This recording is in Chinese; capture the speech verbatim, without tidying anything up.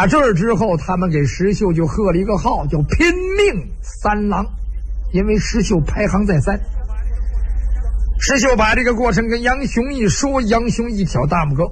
打这儿之后，他们给石秀就贺了一个号，叫拼命三郎，因为石秀排行在三。石秀把这个过程跟杨雄一说，杨雄一挑大拇哥，